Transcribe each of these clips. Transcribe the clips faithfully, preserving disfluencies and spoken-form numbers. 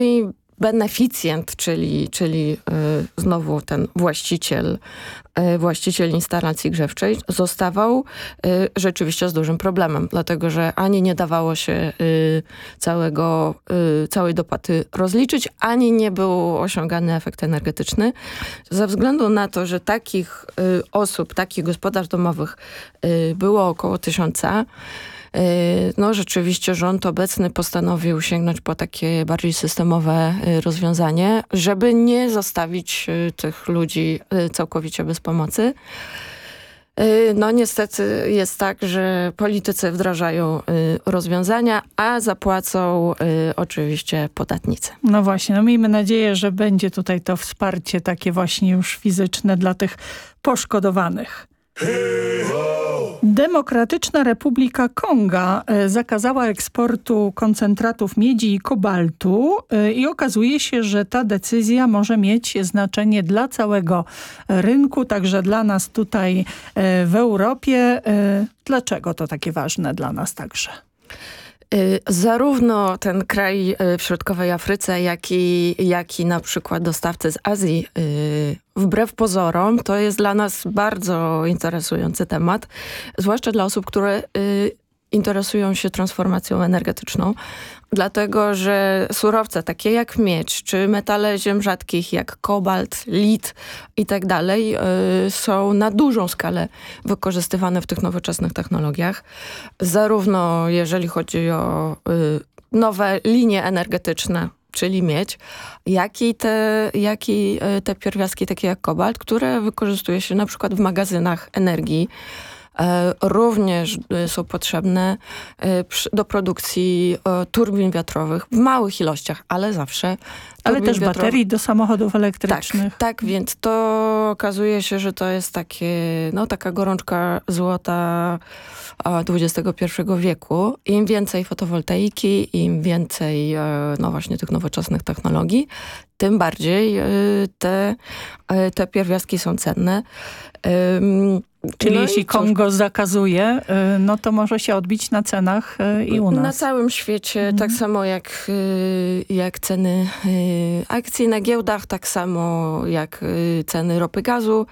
I beneficjent, czyli, czyli y, znowu ten właściciel, y, właściciel instalacji grzewczej zostawał y, rzeczywiście z dużym problemem, dlatego że ani nie dawało się y, całego, y, całej dopłaty rozliczyć, ani nie był osiągany efekt energetyczny. Ze względu na to, że takich y, osób, takich gospodarstw domowych y, było około tysiąca, no rzeczywiście rząd obecny postanowił sięgnąć po takie bardziej systemowe rozwiązanie, żeby nie zostawić tych ludzi całkowicie bez pomocy. No niestety jest tak, że politycy wdrażają rozwiązania, a zapłacą oczywiście podatnicy. No właśnie, no miejmy nadzieję, że będzie tutaj to wsparcie takie właśnie już fizyczne dla tych poszkodowanych. Demokratyczna Republika Konga zakazała eksportu koncentratów miedzi i kobaltu i okazuje się, że ta decyzja może mieć znaczenie dla całego rynku, także dla nas tutaj w Europie. Dlaczego to takie ważne dla nas także? Zarówno ten kraj w środkowej Afryce, jak i, jak i na przykład dostawcy z Azji, wbrew pozorom, to jest dla nas bardzo interesujący temat, zwłaszcza dla osób, które interesują się transformacją energetyczną, dlatego że surowce takie jak miedź, czy metale ziem rzadkich jak kobalt, lit i tak dalej są na dużą skalę wykorzystywane w tych nowoczesnych technologiach. Zarówno jeżeli chodzi o y, nowe linie energetyczne, czyli miedź, jak i, te, jak i te pierwiastki takie jak kobalt, które wykorzystuje się na przykład w magazynach energii. Również są potrzebne do produkcji turbin wiatrowych w małych ilościach, ale zawsze. Ale też wiatrowych. Baterii do samochodów elektrycznych. Tak, tak, więc to okazuje się, że to jest takie, no, taka gorączka złota dwudziestego pierwszego wieku. Im więcej fotowoltaiki, im więcej no właśnie tych nowoczesnych technologii, tym bardziej te, te pierwiastki są cenne. Czyli no jeśli Kongo zakazuje, no to może się odbić na cenach i u nas. Na całym świecie, mhm. tak samo jak, jak ceny akcji na giełdach, tak samo jak ceny ropy, gazu.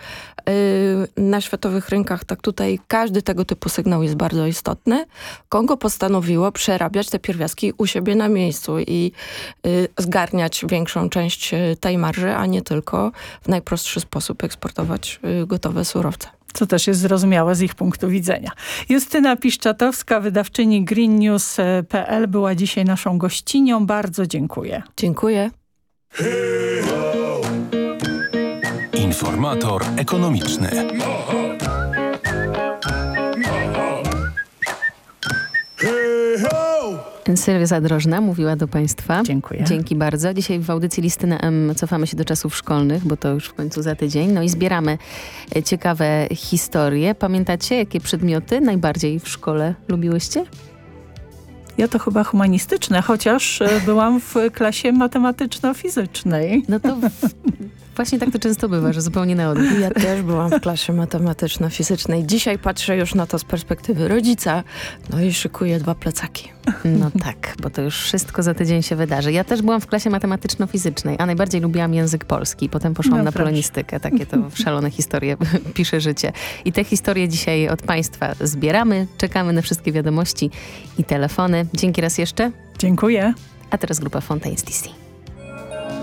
Na światowych rynkach, tak tutaj każdy tego typu sygnał jest bardzo istotny. Kongo postanowiło przerabiać te pierwiastki u siebie na miejscu i zgarniać większą część tej marży, a nie tylko w najprostszy sposób eksportować gotowe surowce. Co też jest zrozumiałe z ich punktu widzenia. Justyna Piszczatowska, wydawczyni green news kropka p l, była dzisiaj naszą gościnią. Bardzo dziękuję. Dziękuję. Informator ekonomiczny. Sylwia Zadrożna mówiła do Państwa. Dziękuję. Dzięki bardzo. Dzisiaj w audycji Listy na M cofamy się do czasów szkolnych, bo to już w końcu za tydzień. No i zbieramy ciekawe historie. Pamiętacie, jakie przedmioty najbardziej w szkole lubiłyście? Ja to chyba humanistyczne, chociaż byłam w klasie matematyczno-fizycznej. No to właśnie tak to często bywa, że zupełnie na odwrót. Ja też byłam w klasie matematyczno-fizycznej. Dzisiaj patrzę już na to z perspektywy rodzica, no i szykuję dwa plecaki. No tak, bo to już wszystko za tydzień się wydarzy. Ja też byłam w klasie matematyczno-fizycznej, a najbardziej lubiłam język polski. Potem poszłam no na proszę. polonistykę. Takie to szalone historie pisze życie. I te historie dzisiaj od Państwa zbieramy. Czekamy na wszystkie wiadomości i telefony. Dzięki raz jeszcze. Dziękuję. A teraz grupa Fontaines D C.